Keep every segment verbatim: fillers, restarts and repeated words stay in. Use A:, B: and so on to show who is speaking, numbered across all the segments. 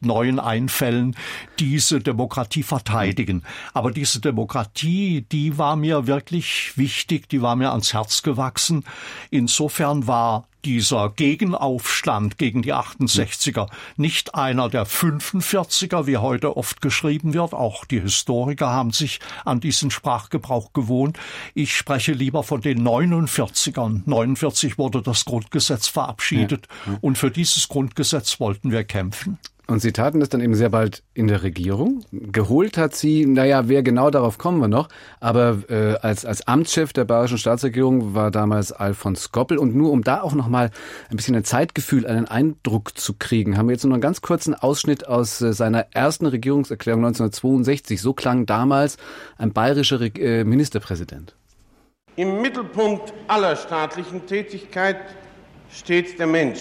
A: mit neuen Einfällen diese Demokratie verteidigen. Aber diese Demokratie, die war mir wirklich wichtig, die war mir ans Herz gewachsen. Insofern war dieser Gegenaufstand gegen die achtundsechziger nicht einer der fünfundvierziger, wie heute oft geschrieben wird. Auch die Historiker haben sich an diesen Sprachgebrauch gewohnt. Ich spreche lieber von den neunundvierzigern. neunundvierzig wurde das Grundgesetz verabschiedet, ja, ja. Und für dieses Grundgesetz wollten wir kämpfen.
B: Und Sie taten das dann eben sehr bald in der Regierung. Geholt hat Sie, naja, wer genau, darauf kommen wir noch, aber äh, als als Amtschef der bayerischen Staatsregierung war damals Alfons Goppel. Und nur um da auch noch mal ein bisschen ein Zeitgefühl, einen Eindruck zu kriegen, haben wir jetzt nur einen ganz kurzen Ausschnitt aus äh, seiner ersten Regierungserklärung neunzehnhundertzweiundsechzig. So klang damals ein bayerischer Re- äh, Ministerpräsident.
C: Im Mittelpunkt aller staatlichen Tätigkeit steht der Mensch.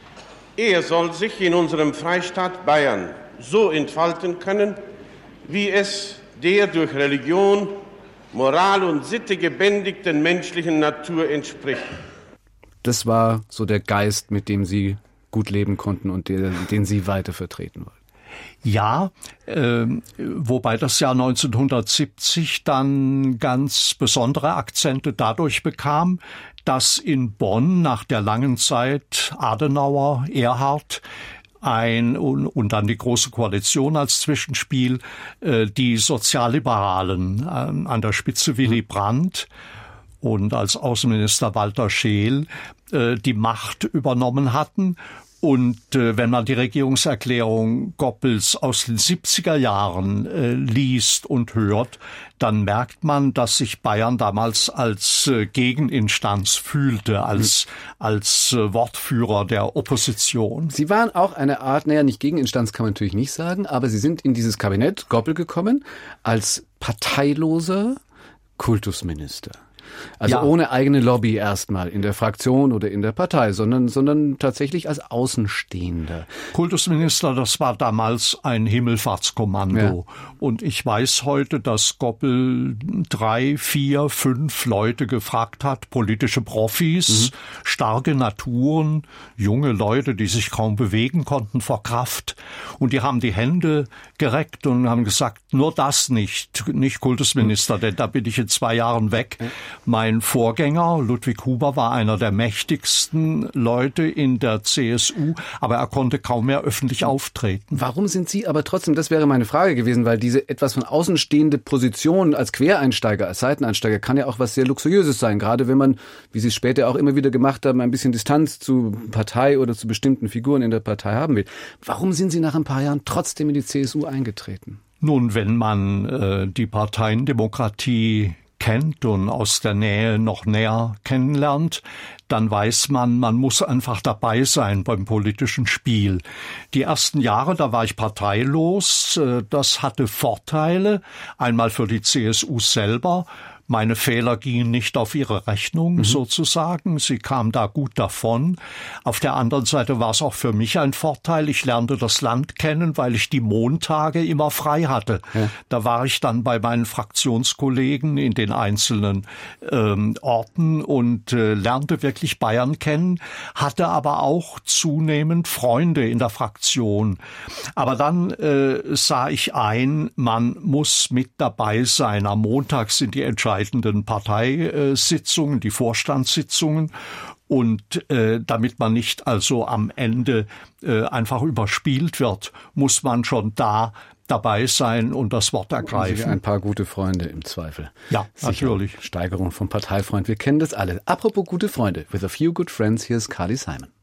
C: Er soll sich in unserem Freistaat Bayern so entfalten können, wie es der durch Religion, Moral und Sitte gebändigten menschlichen Natur entspricht.
B: Das war so der Geist, mit dem Sie gut leben konnten und der, den Sie weiter vertreten wollten.
A: Ja, äh, wobei das Jahr neunzehnhundertsiebzig dann ganz besondere Akzente dadurch bekam, dass in Bonn nach der langen Zeit Adenauer, Erhard ein und, und dann die Große Koalition als Zwischenspiel, äh, die Sozialliberalen äh, an der Spitze Willy Brandt und als Außenminister Walter Scheel äh, die Macht übernommen hatten. Und äh, wenn man die Regierungserklärung Goppels aus den siebziger Jahren äh, liest und hört, dann merkt man, dass sich Bayern damals als äh, Gegeninstanz fühlte, als als äh, Wortführer der Opposition.
B: Sie waren auch eine Art, naja, nicht Gegeninstanz kann man natürlich nicht sagen, aber Sie sind in dieses Kabinett Goppel gekommen als parteiloser Kultusminister. Also ja. Ohne eigene Lobby erstmal in der Fraktion oder in der Partei, sondern sondern tatsächlich als Außenstehender.
A: Kultusminister, das war damals ein Himmelfahrtskommando. Ja. Und ich weiß heute, dass Goppel drei, vier, fünf Leute gefragt hat, politische Profis, mhm. starke Naturen, junge Leute, die sich kaum bewegen konnten vor Kraft. Und die haben die Hände gereckt und haben gesagt, nur das nicht, nicht Kultusminister, denn da bin ich in zwei Jahren weg. Ja. Mein Vorgänger, Ludwig Huber, war einer der mächtigsten Leute in der C S U, aber er konnte kaum mehr öffentlich auftreten.
B: Warum sind Sie aber trotzdem, das wäre meine Frage gewesen, weil diese etwas von außen stehende Position als Quereinsteiger, als Seiteneinsteiger kann ja auch was sehr Luxuriöses sein, gerade wenn man, wie Sie es später auch immer wieder gemacht haben, ein bisschen Distanz zu Partei oder zu bestimmten Figuren in der Partei haben will. Warum sind Sie nach ein paar Jahren trotzdem in die C S U eingetreten?
A: Nun, wenn man äh, die Parteiendemokratie kennt und aus der Nähe noch näher kennenlernt, dann weiß man, man muss einfach dabei sein beim politischen Spiel. Die ersten Jahre, da war ich parteilos, das hatte Vorteile, einmal für die C S U selber. Meine Fehler gingen nicht auf ihre Rechnung, mhm. sozusagen. Sie kam da gut davon. Auf der anderen Seite war es auch für mich ein Vorteil. Ich lernte das Land kennen, weil ich die Montage immer frei hatte. Ja. Da war ich dann bei meinen Fraktionskollegen in den einzelnen ähm, Orten und äh, lernte wirklich Bayern kennen, hatte aber auch zunehmend Freunde in der Fraktion. Aber dann äh, sah ich ein, man muss mit dabei sein. Am Montag sind die Entscheidungen Parteisitzungen, die Vorstandssitzungen und äh, damit man nicht also am Ende äh, einfach überspielt wird, muss man schon da dabei sein und das Wort ergreifen.
B: Ein paar gute Freunde im Zweifel.
A: Ja, sicher. Natürlich.
B: Steigerung vom Parteifreund, wir kennen das alle. Apropos gute Freunde, with a few good friends, hier ist Carly Simon.